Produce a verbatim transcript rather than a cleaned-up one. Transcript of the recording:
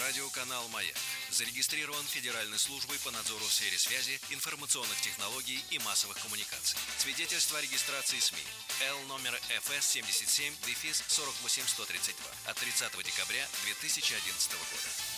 Радиоканал «Маяк» зарегистрирован Федеральной службой по надзору в сфере связи, информационных технологий и массовых коммуникаций. Свидетельство о регистрации СМИ Л номер эф эс семьдесят семь сорок восемь сто тридцать два от тридцатого декабря две тысячи одиннадцатого года.